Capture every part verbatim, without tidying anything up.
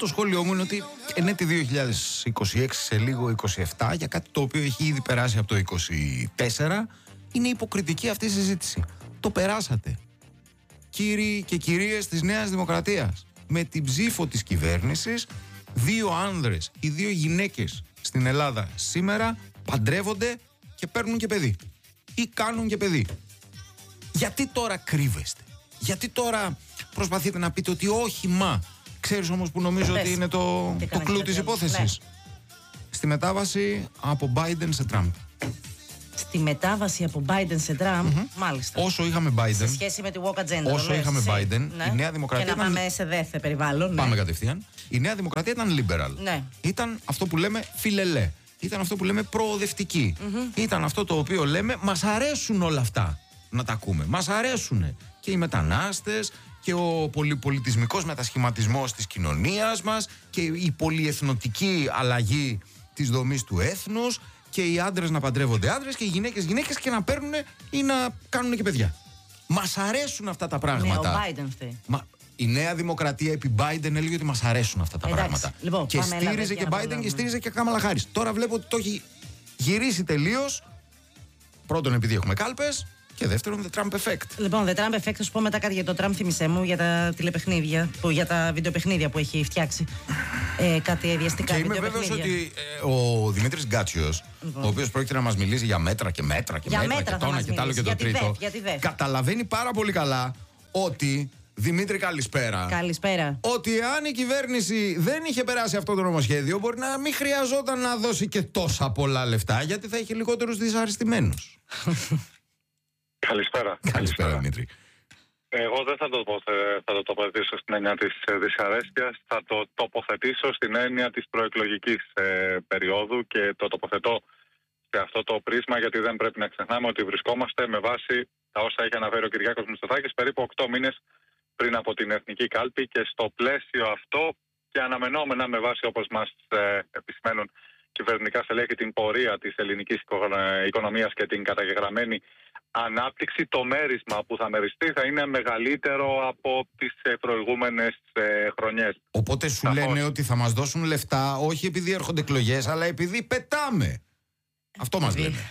το σχόλιο μου είναι ότι ενέτη δύο χιλιάδες είκοσι έξι, σε λίγο είκοσι επτά, για κάτι το οποίο έχει ήδη περάσει από το είκοσι τέσσερα, είναι υποκριτική αυτή η συζήτηση. Το περάσατε. Κύριοι και κυρίες της Νέας Δημοκρατίας, με την ψήφο της κυβέρνησης, δύο άνδρες ή δύο γυναίκες στην Ελλάδα σήμερα παντρεύονται και παίρνουν και παιδί. Ή κάνουν και παιδί. Γιατί τώρα κρύβεστε? Γιατί τώρα προσπαθείτε να πείτε ότι όχι, μα? Ξέρεις όμως που νομίζω Πες. ότι είναι το, το κλου της υπόθεσης. Ναι. Στη μετάβαση από Biden σε Trump. Στη μετάβαση από Biden σε Trump, mm-hmm. μάλιστα. Όσο είχαμε Biden. Σε σχέση με τη walk agenda. Όσο είχαμε σε... Biden, ναι. η Νέα Δημοκρατία. Και να ήταν... πάμε σε δέθε περιβάλλον. Πάμε ναι. κατευθείαν. Η Νέα Δημοκρατία ήταν liberal. Ναι. Ήταν αυτό που λέμε φιλελέ. Ήταν αυτό που λέμε προοδευτική. Mm-hmm. Ήταν αυτό το οποίο λέμε μας αρέσουν όλα αυτά να τα ακούμε. Μας αρέσουν και οι μετανάστες και ο πολυπολιτισμικός μετασχηματισμός της κοινωνίας μας και η πολυεθνοτική αλλαγή της δομής του έθνους και οι άντρες να παντρεύονται άντρες και οι γυναίκες γυναίκες και να παίρνουν ή να κάνουν και παιδιά. Μας αρέσουν αυτά τα πράγματα. Ναι, ο Biden φταίει. Μα, η Νέα Δημοκρατία επί Biden έλεγε ότι μας αρέσουν αυτά τα Εντάξει, πράγματα. Λοιπόν, και στήριζε και Biden και στήριζε και Κάμαλα Χάρις. Τώρα βλέπω ότι το έχει γυρίσει τελείως. Πρώτον, επειδή έχουμε κάλπες. Και δεύτερον, the Trump effect. Λοιπόν, the Trump effect, θα σου πω μετά κάτι για το Trump, θύμισέ μου, για τα τηλεπαιχνίδια, που, για τα βιντεοπαιχνίδια που έχει φτιάξει. Ε, κάτι διαστικά. Και είμαι βέβαιος ότι ε, ο Δημήτρης Γκάτσιος, λοιπόν, ο οποίος πρόκειται να μας μιλήσει για μέτρα και μέτρα και για μέτρα, μέτρα και τόνα και τ' άλλο και το τρίτο, δε, καταλαβαίνει πάρα πολύ καλά ότι. Δημήτρη, καλησπέρα. Καλησπέρα. Ότι αν η κυβέρνηση δεν είχε περάσει αυτό το νομοσχέδιο, μπορεί να μην χρειαζόταν να δώσει και τόσα πολλά λεφτά, γιατί θα είχε λιγότερους δυσαρεστημένους. Καλησπέρα. Καλησπέρα, Δημήτρη. Εγώ δεν θα το, θα το τοποθετήσω στην έννοια της δυσαρέσκειας, θα το τοποθετήσω στην έννοια της προεκλογικής ε, περίοδου και το τοποθετώ σε αυτό το πρίσμα, γιατί δεν πρέπει να ξεχνάμε ότι βρισκόμαστε με βάση τα όσα έχει αναφέρει ο Κυριάκος Μητσοτάκης περίπου οκτώ μήνες πριν από την Εθνική Κάλπη, και στο πλαίσιο αυτό και αναμενόμενα με βάση, όπως μας ε, επισημαίνουν κυβερνητικά στελέχη, την πορεία της ελληνικής οικονομίας και την καταγεγραμμένη ανάπτυξη, το μέρισμα που θα μεριστεί θα είναι μεγαλύτερο από τις προηγούμενες ε, χρονιές. Οπότε σου Σαφώς. λένε ότι θα μας δώσουν λεφτά όχι επειδή έρχονται εκλογές, αλλά επειδή πετάμε. Αυτό μας λένε.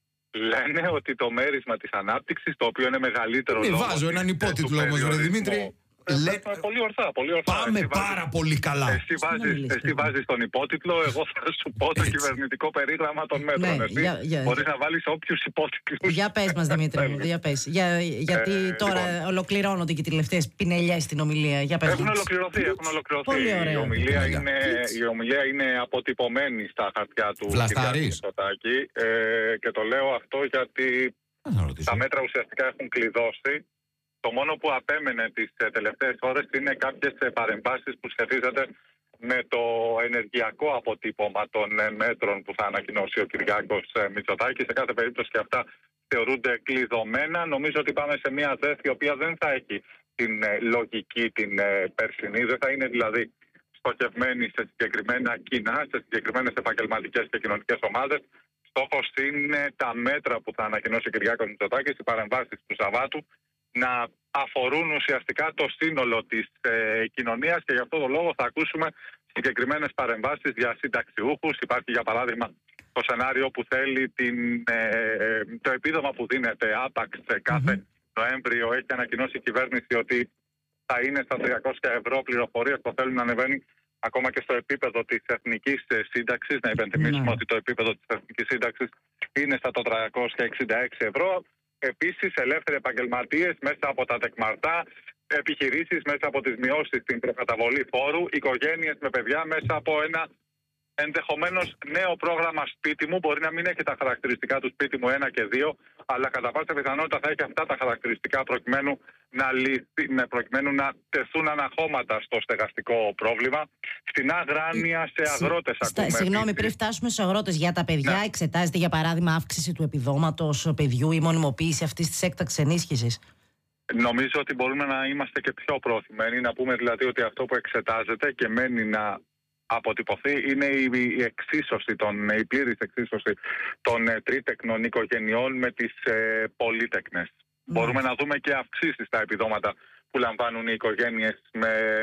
Λένε ότι το μέρισμα της ανάπτυξης, το οποίο είναι μεγαλύτερο. Μην βάζω έναν υπότιτλο όμως, ρε Δημήτρη. Λέ... Πολύ ορθά, πολύ ορθά. Πάμε εσύ πάρα βάζεις... πολύ καλά. Εσύ βάζεις, εσύ βάζεις τον υπότιτλο, εγώ θα σου πω το κυβερνητικό περίγραμμα των μέτρων. Ναι, για, για... Μπορείς να βάλεις όποιους υπότιτλους. Για πες μας, Δημήτρη μου, για πες. Για, γιατί ε, τώρα λοιπόν, ολοκληρώνονται και οι τελευταίες πινελιές στην ομιλία. Για πες έχουν μας. ολοκληρωθεί, έχουν ολοκληρωθεί. Πολύ ωραία. Η ομιλία, είναι, η ομιλία είναι αποτυπωμένη στα χαρτιά του Κυριάκου Μητσοτάκη ε, και το λέω αυτό γιατί τα μέτρα ουσιαστικά έχουν κλειδώσει. Το μόνο που απέμενε τις τελευταίες ώρες είναι κάποιες παρεμβάσεις που σχετίζονται με το ενεργειακό αποτύπωμα των μέτρων που θα ανακοινώσει ο Κυριάκος Μητσοτάκης. Σε κάθε περίπτωση και αυτά θεωρούνται κλειδωμένα. Νομίζω ότι πάμε σε μια θέση η οποία δεν θα έχει την λογική την περσινή. Δεν θα είναι δηλαδή στοχευμένη σε συγκεκριμένα κοινά, σε συγκεκριμένες επαγγελματικές και κοινωνικές ομάδες. Στόχος είναι τα μέτρα που θα ανακοινώσει ο Κυριάκος Μητσοτάκης, οι παρεμβάσεις του Σαββάτου, να αφορούν ουσιαστικά το σύνολο της ε, κοινωνίας, και γι' αυτό το λόγο θα ακούσουμε συγκεκριμένες παρεμβάσεις για συνταξιούχους. Υπάρχει για παράδειγμα το σενάριο που θέλει την, ε, το επίδομα που δίνεται άπαξ κάθε mm-hmm. Νοέμβριο. Έχει ανακοινώσει η κυβέρνηση ότι θα είναι στα τριακόσια ευρώ, πληροφορίες που θέλουν να ανεβαίνει ακόμα και στο επίπεδο της εθνικής σύνταξης. Να υπενθυμίσουμε mm-hmm. ότι το επίπεδο της εθνικής σύνταξης είναι στα το τριακόσια εξήντα έξι ευρώ. Επίσης, ελεύθεροι επαγγελματίες μέσα από τα τεκμαρτά, επιχειρήσεις μέσα από τις μειώσεις στην προκαταβολή φόρου, οικογένειες με παιδιά μέσα από ένα ενδεχομένως νέο πρόγραμμα σπίτι μου. Μπορεί να μην έχει τα χαρακτηριστικά του σπίτι μου ένα και δύο, αλλά κατά πάσα πιθανότητα θα έχει αυτά τα χαρακτηριστικά προκειμένου να, λυθεί, προκειμένου να τεθούν αναχώματα στο στεγαστικό πρόβλημα. Φτηνά γράνια σε αγρότες ακούμε. Συγγνώμη, πριν φτάσουμε στους αγρότες, για τα παιδιά, ναι, εξετάζεται για παράδειγμα αύξηση του επιδόματος παιδιού ή μονιμοποίηση αυτής της έκτακτης ενίσχυσης? Νομίζω ότι μπορούμε να είμαστε και πιο προωθημένοι, να πούμε δηλαδή ότι αυτό που εξετάζεται και μένει να αποτυπωθεί είναι η εξίσωση, των, η πλήρης εξίσωση των ε, τρίτεκνων οικογενειών με τις ε, πολύτεκνες. Mm. Μπορούμε να δούμε και αυξήσεις στα επιδόματα που λαμβάνουν οι οικογένειες με παιδιά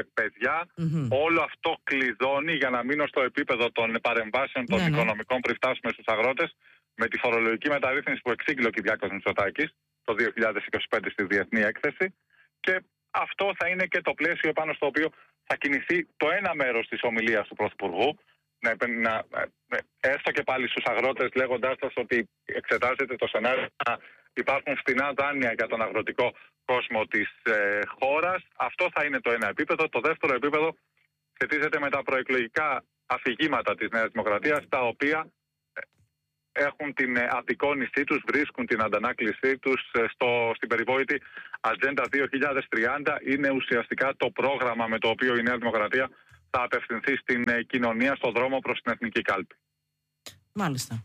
παιδιά. Mm-hmm. Όλο αυτό κλειδώνει, για να μείνω στο επίπεδο των παρεμβάσεων των ναι, οικονομικών ναι. πριν φτάσουμε στους αγρότες, με τη φορολογική μεταρρύθμιση που εξήγηλε ο Κυριάκος Μητσοτάκης το δύο χιλιάδες είκοσι πέντε στη Διεθνή Έκθεση. Και αυτό θα είναι και το πλαίσιο πάνω στο οποίο θα κινηθεί το ένα μέρος της ομιλίας του Πρωθυπουργού. Να, να, έστω και πάλι στους αγρότες, λέγοντάς τους ότι εξετάζεται το σενάριο να υπάρχουν φθηνά δάνεια για τον αγροτικό κόσμο της ε, χώρας. Αυτό θα είναι το ένα επίπεδο. Το δεύτερο επίπεδο σχετίζεται με τα προεκλογικά αφηγήματα της Νέας Δημοκρατίας, τα οποία έχουν την απεικόνισή τους, βρίσκουν την αντανάκλησή τους στο, στην περιβόητη Ατζέντα δύο χιλιάδες τριάντα. Είναι ουσιαστικά το πρόγραμμα με το οποίο η Νέα Δημοκρατία θα απευθυνθεί στην κοινωνία, στον δρόμο προς την εθνική κάλπη. Μάλιστα.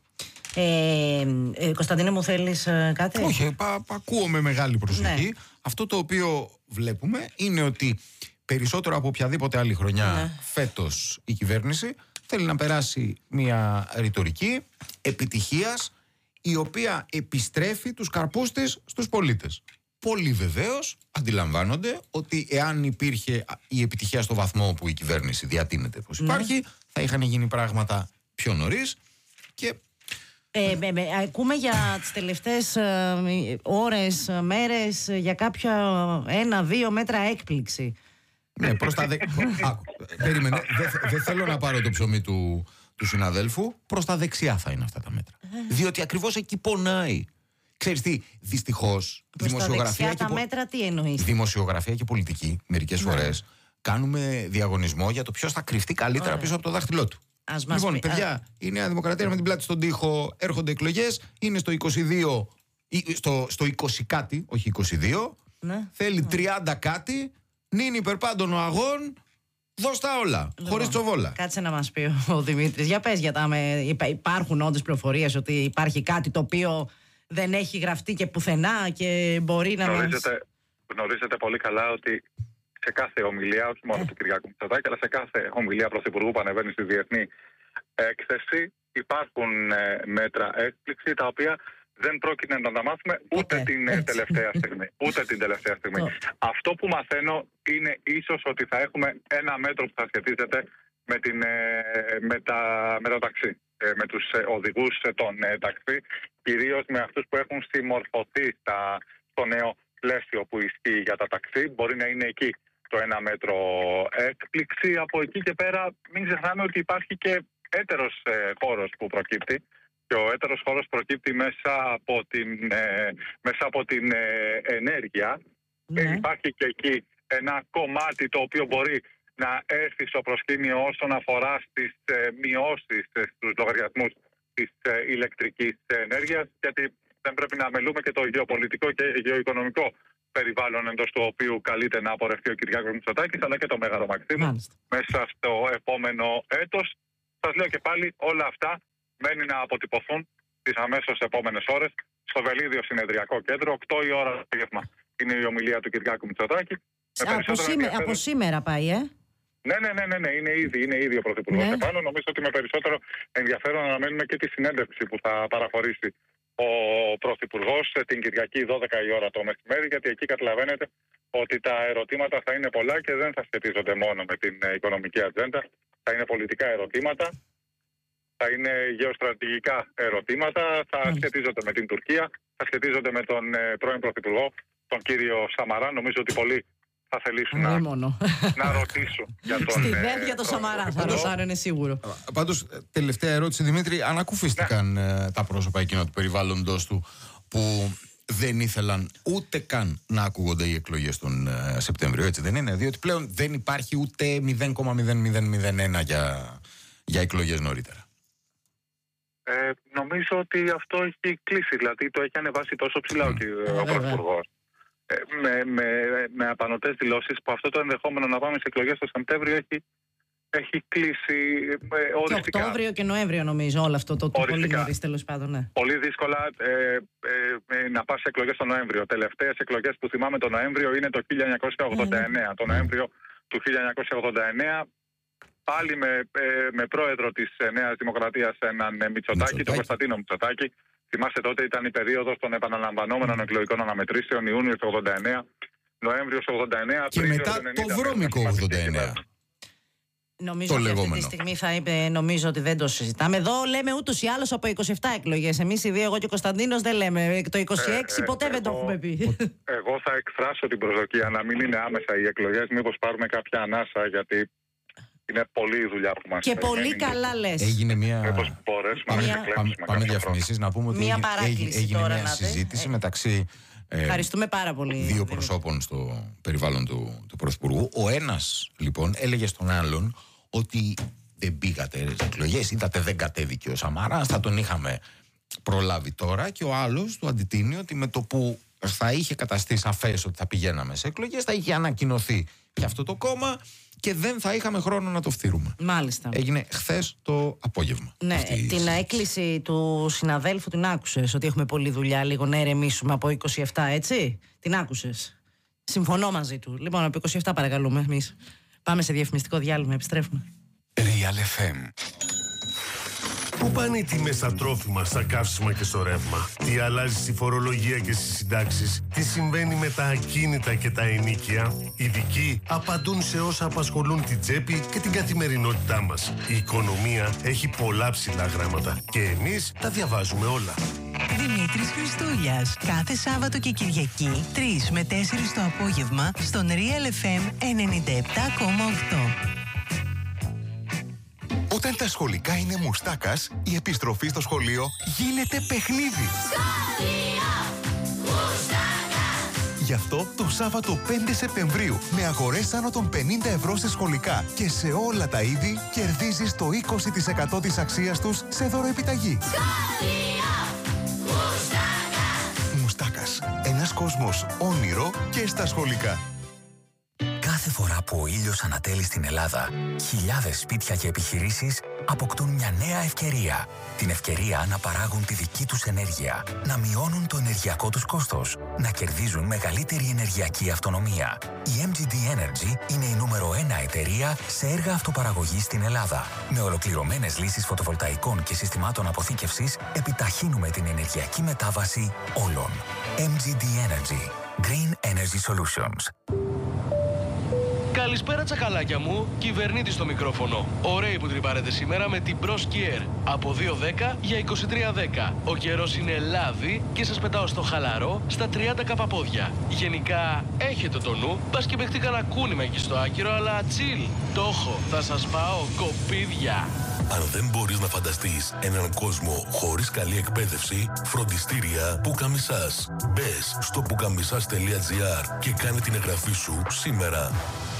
Ε, ε, Κωνσταντίνε, μου θέλεις ε, κάτι? Όχι, πα, πα, ακούω με μεγάλη προσοχή. Ναι. Αυτό το οποίο βλέπουμε είναι ότι περισσότερο από οποιαδήποτε άλλη χρονιά ναι. φέτος η κυβέρνηση θέλει να περάσει μια ρητορική επιτυχίας, η οποία επιστρέφει τους καρπούς της στους πολίτες. Πολλοί βεβαίως αντιλαμβάνονται ότι εάν υπήρχε η επιτυχία στο βαθμό που η κυβέρνηση διατείνεται πως υπάρχει, ναι. θα είχαν γίνει πράγματα πιο νωρίς. Και Ε, με, με, ακούμε για τις τελευταίες ε, ώρες, μέρες, για κάποια ένα-δύο μέτρα έκπληξη. Ναι, προς τα δε... Α, περίμενε, δεν δε θέλω να πάρω το ψωμί του, του συναδέλφου. Προς τα δεξιά θα είναι αυτά τα μέτρα. Διότι ακριβώς εκεί πονάει. Ξέρεις τι, δυστυχώς δημοσιογραφία, και, τα μέτρα, τι εννοείς? Δημοσιογραφία και πολιτική μερικές ναι. φορές κάνουμε διαγωνισμό για το ποιος θα κρυφτεί καλύτερα Ωραία. πίσω από το δάχτυλό του. Ας λοιπόν, πει, παιδιά, α... η Νέα Δημοκρατία με την πλάτη στον τοίχο, έρχονται εκλογές, είναι στο είκοσι δύο, στο, στο είκοσι κάτι, όχι είκοσι δύο, ναι. θέλει ναι. τριάντα κάτι, νυν υπερπάντων ο αγών, δώσ' τα όλα, λοιπόν, χωρίς τσοβόλα. Κάτσε να μας πει ο Δημήτρης, για πες, για τα με... υπάρχουν όντως πληροφορίες ότι υπάρχει κάτι το οποίο δεν έχει γραφτεί και πουθενά και μπορεί να γνωρίζετε, μας... Γνωρίζετε πολύ καλά ότι σε κάθε ομιλία, όχι μόνο του Κυριάκου Μητσοτάκη, αλλά σε κάθε ομιλία πρωθυπουργού που ανεβαίνει στη Διεθνή Έκθεση, υπάρχουν ε, μέτρα έκπληξη τα οποία δεν πρόκειται να τα μάθουμε ούτε okay. την ε, τελευταία στιγμή. Ούτε την τελευταία στιγμή. Oh. Αυτό που μαθαίνω είναι ίσως ότι θα έχουμε ένα μέτρο που θα σχετίζεται με, την, ε, με, τα, με το ταξί. Ε, με τους ε, οδηγούς ε, των ε, ταξί, κυρίως με αυτούς που έχουν συμμορφωθεί στα, στο νέο πλαίσιο που ισχύει για τα ταξί. Μπορεί να είναι εκεί το ένα μέτρο έκπληξη. Από εκεί και πέρα μην ξεχνάμε ότι υπάρχει και έτερος ε, χώρος που προκύπτει. Και ο έτερος χώρος προκύπτει μέσα από την, ε, μέσα από την ε, ενέργεια. Ναι. Ε, υπάρχει και εκεί ένα κομμάτι το οποίο μπορεί να έρθει στο προσκήνιο όσον αφορά στις ε, μειώσεις ε, στους λογαριασμούς της ε, ηλεκτρικής ενέργειας, γιατί δεν πρέπει να αμελούμε και το γεωπολιτικό και γεωοικονομικό περιβάλλον εντός του οποίου καλείται να απορρευτεί ο Κυριάκος Μητσοτάκης, αλλά και το Μέγαρο Μαξίμου μέσα στο επόμενο έτος. Σας λέω και πάλι, όλα αυτά μένει να αποτυπωθούν τις αμέσως επόμενες ώρες στο Βελίδιο Συνεδριακό Κέντρο. οκτώ η ώρα το απόγευμα είναι η ομιλία του Κυριάκου Μητσοτάκη. Από, σήμε, από σήμερα πάει, ε? Ναι, ναι, ναι, ναι, ναι. Είναι, ήδη, είναι ήδη ο Πρωθυπουργός ναι. επάνω. Νομίζω ότι με περισσότερο ενδιαφέρον αναμένουμε και τη συνέντευξη που θα παραχωρήσει ο Πρωθυπουργός την Κυριακή δώδεκα η ώρα το μεσημέρι, γιατί εκεί καταλαβαίνετε ότι τα ερωτήματα θα είναι πολλά και δεν θα σχετίζονται μόνο με την οικονομική ατζέντα. Θα είναι πολιτικά ερωτήματα, θα είναι γεωστρατηγικά ερωτήματα, θα mm. σχετίζονται με την Τουρκία, θα σχετίζονται με τον πρώην Πρωθυπουργό, τον κύριο Σαμαρά. Νομίζω ότι πολλοί θα θελήσουν να, να ρωτήσουν για τον Στη για τον Σαμαρά θα ρωτάνε, είναι σίγουρο. Πάντως, τελευταία ερώτηση, Δημήτρη. Ανακουφίστηκαν ναι. τα πρόσωπα εκείνα του περιβάλλοντος του που δεν ήθελαν ούτε καν να ακούγονται οι εκλογές τον uh, Σεπτέμβριο, έτσι δεν είναι? Διότι πλέον δεν υπάρχει ούτε μηδέν κόμμα μηδέν μηδέν μηδέν ένα για, για εκλογές νωρίτερα. Ε, νομίζω ότι αυτό έχει κλείσει. Δηλαδή το έχει ανεβάσει τόσο ψηλά mm. ο, ο Πρωθυπουργός. Με, με, με απανωτές δηλώσεις που αυτό το ενδεχόμενο να πάμε σε εκλογές το Σεπτέμβριο έχει, έχει κλείσει ε, οριστικά. Και Οκτώβριο και Νοέμβριο νομίζω όλο αυτό το, το πολύ νωρίς τέλος πάντων. Ναι. Πολύ δύσκολα ε, ε, ε, να πας σε εκλογές τον Νοέμβριο. Τελευταίες εκλογές που θυμάμαι τον Νοέμβριο είναι το χίλια εννιακόσια ογδόντα εννέα. Mm. Το Νοέμβριο του χίλια εννιακόσια ογδόντα εννέα πάλι με, ε, με πρόεδρο της Νέας Δημοκρατίας έναν Μητσοτάκη, τον Κωνσταντίνο Μητσοτάκη. Θυμάστε τότε ήταν η περίοδος των επαναλαμβανόμενων εκλογικών αναμετρήσεων, Ιούνιο του ογδόντα εννέα. Νοέμβριος ογδόντα εννέα. Και μετά το βρώμικο ογδόντα εννέα. Νομίζω ότι αυτή τη στιγμή θα είπε, νομίζω ότι δεν το συζητάμε. Εδώ λέμε ούτως ή άλλως από είκοσι επτά εκλογές. Εμείς οι δύο, εγώ και ο Κωνσταντίνος, δεν λέμε. Το είκοσι έξι ε, ποτέ ε, δεν εγώ, το έχουμε πει. Εγώ θα εκφράσω την προσδοκία να μην είναι άμεσα οι εκλογές, μήπως πάρουμε κάποια ανάσα, γιατί είναι πολλή η δουλειά που μας και πολύ έγινε. Καλά λες. Έγινε μια. Μήπως μπορέσουμε να πάμε, πάμε διαφημίσεις, να πούμε ότι μια έγινε, έγινε τώρα, μια συζήτηση ε. μεταξύ. Ευχαριστούμε πάρα πολύ. Δύο προσώπων στο περιβάλλον του, του Πρωθυπουργού. Ο ένας, λοιπόν, έλεγε στον άλλον ότι δεν πήγατε στις εκλογές, είδατε δεν κατέβηκε ο Σαμαράς, θα τον είχαμε προλάβει τώρα. Και ο άλλος του αντιτείνει ότι με το που θα είχε καταστεί σαφές ότι θα πηγαίναμε σε εκλογές, θα είχε ανακοινωθεί και αυτό το κόμμα και δεν θα είχαμε χρόνο να το φτύρουμε. Μάλιστα. Έγινε χθες το απόγευμα. Ναι, την έκκληση του συναδέλφου την άκουσες, ότι έχουμε πολλή δουλειά, λίγο να ερεμήσουμε από είκοσι επτά, έτσι. Την άκουσες. Συμφωνώ μαζί του. Λοιπόν, από είκοσι επτά παρακαλούμε εμείς. Πάμε σε διαφημιστικό διάλειμμα, επιστρέφουμε. Real εφ εμ. Πού πάνε οι τιμές στα τρόφιμα, στα καύσιμα και στο ρεύμα? Τι αλλάζει στη φορολογία και στις συντάξεις? Τι συμβαίνει με τα ακίνητα και τα ενοίκια? Οι ειδικοί απαντούν σε όσα απασχολούν την τσέπη και την καθημερινότητά μας. Η οικονομία έχει πολλά ψηλά γράμματα και εμείς τα διαβάζουμε όλα. Δημήτρης Χριστούλιας. Κάθε Σάββατο και Κυριακή, τρεις με τέσσερις το απόγευμα, στον Real εφ εμ ενενήντα επτά κόμμα οκτώ. Όταν τα σχολικά είναι μουστάκας, η επιστροφή στο σχολείο γίνεται παιχνίδι. Σχολείο μουστάκα. Γι' αυτό το Σάββατο πέντε Σεπτεμβρίου, με αγορές άνω των πενήντα ευρώ σε σχολικά και σε όλα τα είδη, κερδίζεις το είκοσι τοις εκατό της αξίας τους σε δωροεπιταγή. Σχολείο μουστάκα. Μουστάκας. Ένας κόσμος όνειρο και στα σχολικά. Κάθε φορά που ο ήλιος ανατέλει στην Ελλάδα, χιλιάδες σπίτια και επιχειρήσεις αποκτούν μια νέα ευκαιρία. Την ευκαιρία να παράγουν τη δική τους ενέργεια, να μειώνουν το ενεργειακό τους κόστος, να κερδίζουν μεγαλύτερη ενεργειακή αυτονομία. Η εμ τζι ντι Energy είναι η νούμερο ένα εταιρεία σε έργα αυτοπαραγωγής στην Ελλάδα. Με ολοκληρωμένες λύσεις φωτοβολταϊκών και συστημάτων αποθήκευσης, επιταχύνουμε την ενεργειακή μετάβαση όλων. εμ τζι ντι Energy. Green Energy Solutions. Καλησπέρα τσακαλάκια μου, κυβερνήτη στο μικρόφωνο. Ωραίοι που τρυπάρετε σήμερα με την Pro Skier. Από δύο δέκα για είκοσι τρία δέκα. Ο καιρός είναι λάδι και σας πετάω στο χαλαρό στα τριάντα καπαπόδια. Γενικά έχετε το νου, πας και παιχτεί κανένα κούνημα εκεί στο άκυρο, αλλά chill. Το έχω, θα σας πάω κοπίδια. Αν δεν μπορείς να φανταστείς έναν κόσμο χωρίς καλή εκπαίδευση, φροντιστήρια Πουκαμισάς. Μπες στο πουκαμισάς τελεία τζι άρ και κάνε την εγγραφή σου σήμερα.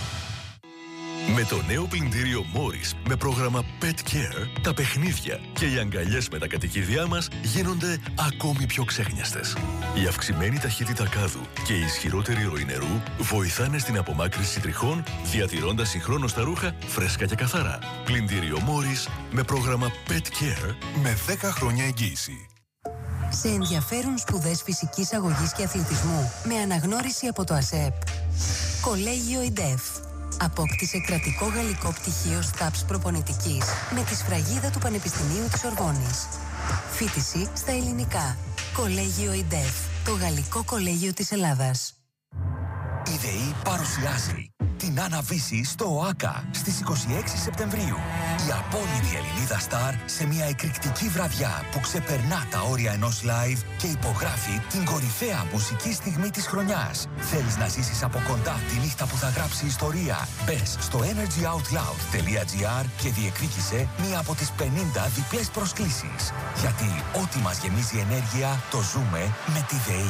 Με το νέο πλυντήριο Morris με πρόγραμμα Pet Care, τα παιχνίδια και οι αγκαλιές με τα κατοικίδια μας γίνονται ακόμη πιο ξέχνιαστες. Η αυξημένη ταχύτητα κάδου και η ισχυρότερη ροή νερού βοηθάνε στην απομάκρυνση τριχών, διατηρώντας συγχρόνως τα ρούχα φρέσκα και καθαρά. Πλυντήριο Morris με πρόγραμμα Pet Care με δέκα χρόνια εγγύηση. Σε ενδιαφέρουν σπουδές φυσικής αγωγής και αθλητισμού με αναγνώριση από το ΑΣΕΠ. Κολέγιο ΙΝΤΕΦ. Απόκτησε κρατικό γαλλικό πτυχίο ΣΤΑΠΣ προπονητικής με τη σφραγίδα του Πανεπιστημίου της Ορβόνης. Φοιτηση στα ελληνικά. Κολέγιο ΙΝΤΕΦ. Το γαλλικό κολέγιο της Ελλάδας. Η ΔΕΗ παρουσιάζει την Άννα-Βύση στο ΟΑΚΑ στις είκοσι έξι Σεπτεμβρίου. Η απόλυτη Ελληνίδα Σταρ σε μια εκρηκτική βραδιά που ξεπερνά τα όρια ενός live και υπογράφει την κορυφαία μουσική στιγμή της χρονιάς. Θέλεις να ζήσεις από κοντά τη νύχτα που θα γράψει ιστορία? Μπες στο energy out loud τελεία τζι άρ και διεκδίκησε μία από τις πενήντα διπλές προσκλήσεις. Γιατί ό,τι μας γεμίζει ενέργεια το ζούμε με τη ΔΕΗ.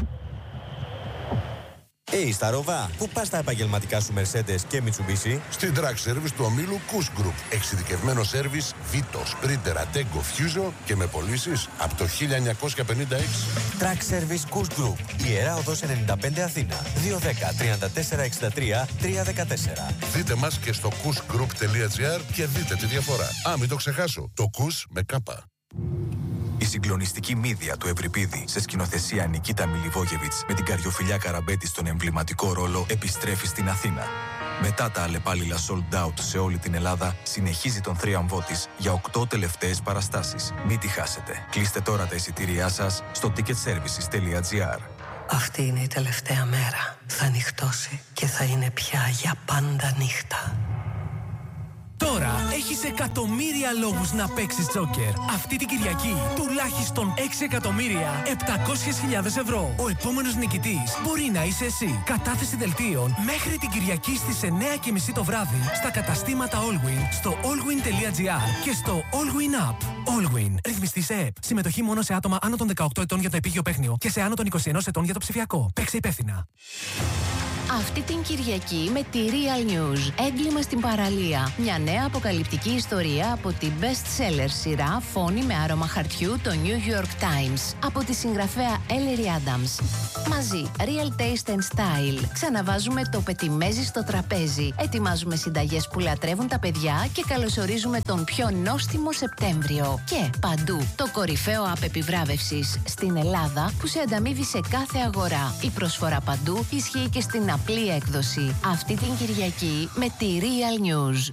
Hey, Σταρόβα, πού πας τα επαγγελματικά σου Mercedes και Mitsubishi? Στην Track Service του ομίλου Kuss Group. Εξειδικευμένο σέρβις Vito, Sprinter, Attego, Fuso και με πωλήσεις από το χίλια εννιακόσια πενήντα έξι. Track Service Kuss Group. Ιερά Οδός ενενήντα πέντε Αθήνα. δύο δέκα τριάντα τέσσερα εξήντα τρία τριακόσια δεκατέσσερα. Δείτε μας και στο kuss group τελεία τζι άρ και δείτε τη διαφορά. Α, μην το ξεχάσω. Το Kuss με κάπα. Η συγκλονιστική μύδια του Ευρυπίδη σε σκηνοθεσία Νικίτα Μιλιβόγεβιτς με την Καριοφιλιά Καραμπέτη στον εμβληματικό ρόλο επιστρέφει στην Αθήνα. Μετά τα αλλεπάλληλα sold out σε όλη την Ελλάδα, συνεχίζει τον θρίαμβό της για οκτώ τελευταίες παραστάσεις. Μην τη χάσετε. Κλείστε τώρα τα εισιτήριά σας στο ticket services τελεία τζι άρ. Αυτή είναι η τελευταία μέρα. Θα νυχτώσει και θα είναι πια για πάντα νύχτα. Τώρα έχεις εκατομμύρια λόγους να παίξεις τζόκερ. Αυτή την Κυριακή τουλάχιστον έξι εκατομμύρια επτακόσιες χιλιάδες ευρώ. Ο επόμενος νικητής μπορεί να είσαι εσύ. Κατάθεση δελτίων μέχρι την Κυριακή στις εννιά και μισή το βράδυ στα καταστήματα Allwin, στο allwin τελεία gr και στο Allwin App. Allwin. Ρυθμιστή σε ΕΠ. Συμμετοχή μόνο σε άτομα άνω των δεκαοκτώ ετών για το επίγειο παίχνιο και σε άνω των είκοσι ενός ετών για το ψηφιακό. Παίξε υπεύθυνα. Αυτή την Κυριακή με τη Real News. Έγκλημα στην παραλία. Μια νέα αποκαλυπτική ιστορία από την best-seller σειρά Φόνη με άρωμα χαρτιού, το New York Times. Από τη συγγραφέα Ellery Adams. Μαζί, Real Taste and Style. Ξαναβάζουμε το πετιμέζι στο τραπέζι. Ετοιμάζουμε συνταγές που λατρεύουν τα παιδιά και καλωσορίζουμε τον πιο νόστιμο Σεπτέμβριο. Και παντού, το κορυφαίο app επιβράβευσης στην Ελλάδα που σε ανταμείβει σε κάθε αγορά. Η προσφορά παντού ισχύει και στην απλή έκδοση. Αυτή την Κυριακή με τη Real News.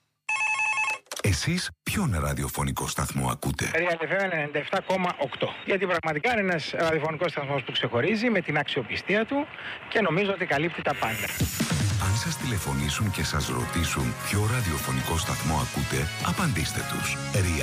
Εσείς ποιον ραδιοφωνικό σταθμό ακούτε? Real εφ εμ ενενήντα επτά κόμμα οκτώ. Γιατί πραγματικά είναι ένας ραδιοφωνικός σταθμός που ξεχωρίζει με την αξιοπιστία του και νομίζω ότι καλύπτει τα πάντα. Αν σας τηλεφωνήσουν και σας ρωτήσουν ποιο ραδιοφωνικό σταθμό ακούτε, απαντήστε τους. Real